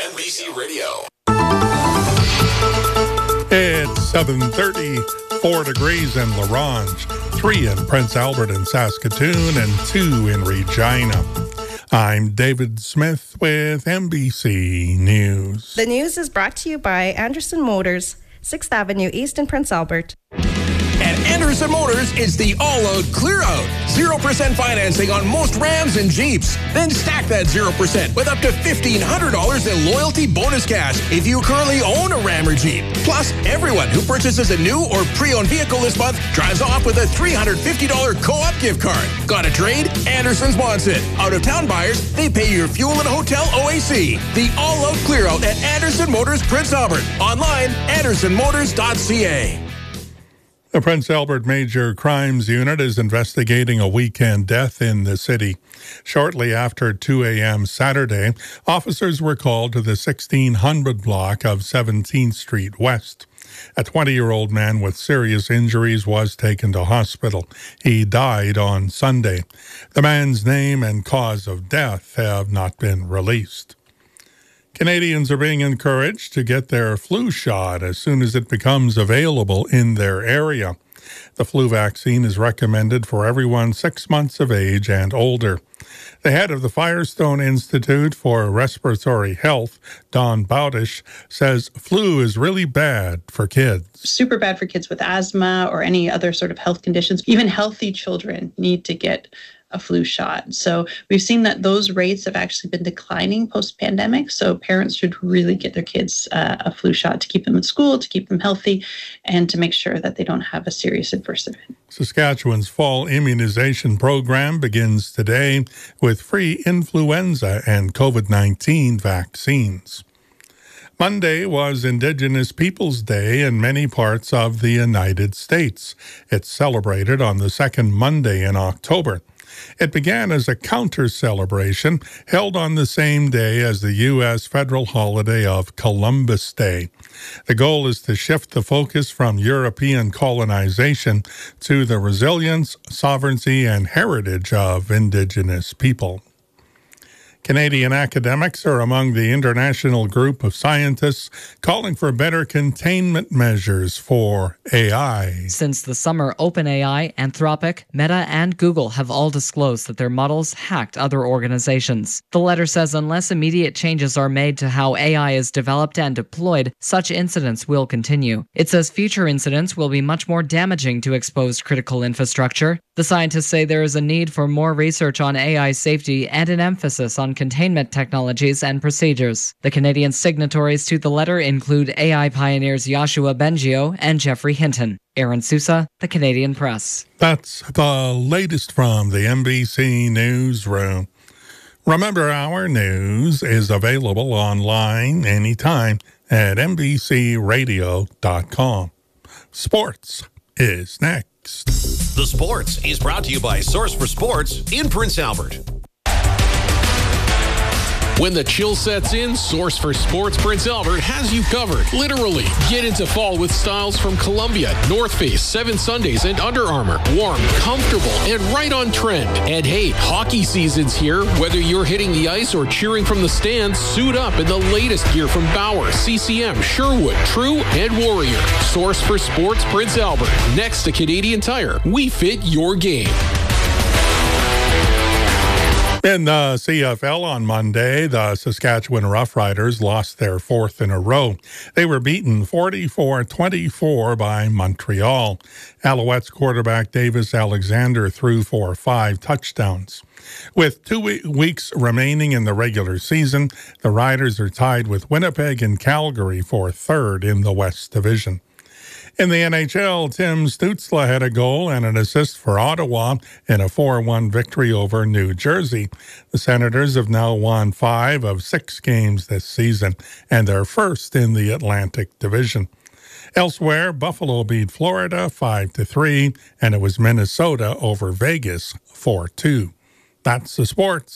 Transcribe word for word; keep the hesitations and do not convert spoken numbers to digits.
N B C Radio. It's seven thirty, four degrees in La Ronge, three in Prince Albert and Saskatoon, and two in Regina. I'm David Smith with N B C News. The news is brought to you by Anderson Motors, sixth Avenue East in Prince Albert. At Anderson Motors, it's the all-out clear-out. zero percent financing on most Rams and Jeeps. Then stack that zero percent with up to fifteen hundred dollars in loyalty bonus cash if you currently own a Ram or Jeep. Plus, everyone who purchases a new or pre-owned vehicle this month drives off with a three hundred fifty dollars co-op gift card. Got a trade? Anderson's wants it. Out-of-town buyers, they pay your fuel and hotel O A C. The all-out clear-out at Anderson Motors, Prince Albert. Online, anderson motors dot c a. The Prince Albert Major Crimes Unit is investigating a weekend death in the city. Shortly after two a.m. Saturday, officers were called to the sixteen hundred block of seventeenth Street West. A twenty-year-old man with serious injuries was taken to hospital. He died on Sunday. The man's name and cause of death have not been released. Canadians are being encouraged to get their flu shot as soon as it becomes available in their area. The flu vaccine is recommended for everyone six months of age and older. The head of the Firestone Institute for Respiratory Health, Don Bowdish, says flu is really bad for kids. Super bad for kids with asthma or any other sort of health conditions. Even healthy children need to get a flu shot. So we've seen that those rates have actually been declining post-pandemic. So parents should really get their kids uh, a flu shot to keep them in school, to keep them healthy, and to make sure that they don't have a serious adverse event. Saskatchewan's fall immunization program begins today with free influenza and COVID nineteen vaccines. Monday was Indigenous Peoples Day in many parts of the United States. It's celebrated on the second Monday in October. It began as a counter-celebration held on the same day as the U S federal holiday of Columbus Day. The goal is to shift the focus from European colonization to the resilience, sovereignty, and heritage of Indigenous people. Canadian academics are among the international group of scientists calling for better containment measures for A I. Since the summer, OpenAI, Anthropic, Meta, and Google have all disclosed that their models hacked other organizations. The letter says unless immediate changes are made to how A I is developed and deployed, such incidents will continue. It says future incidents will be much more damaging to exposed critical infrastructure. The scientists say there is a need for more research on A I safety and an emphasis on containment technologies and procedures. The Canadian signatories to the letter include A I pioneers Yoshua Bengio and Jeffrey Hinton. Aaron Sousa, The Canadian Press. That's the latest from the N B C Newsroom. Remember, our news is available online anytime at n b c radio dot com. Sports is next. The Sports is brought to you by Source for Sports in Prince Albert. When the chill sets in, Source for Sports Prince Albert has you covered. Literally. Get into fall with styles from Columbia, North Face, Seven Sundays, and Under Armour. Warm, comfortable, and right on trend. And hey, hockey season's here. Whether you're hitting the ice or cheering from the stands, suit up in the latest gear from Bauer, C C M, Sherwood, True, and Warrior. Source for Sports Prince Albert. Next to Canadian Tire, we fit your game. In the C F L on Monday, the Saskatchewan Roughriders lost their fourth in a row. They were beaten forty-four twenty-four by Montreal. Alouettes quarterback Davis Alexander threw for five touchdowns. With two weeks remaining in the regular season, the Riders are tied with Winnipeg and Calgary for third in the West Division. In the N H L, Tim Stützle had a goal and an assist for Ottawa in a four one victory over New Jersey. The Senators have now won five of six games this season, and they're first in the Atlantic Division. Elsewhere, Buffalo beat Florida five to three, and it was Minnesota over Vegas four two. That's the sports.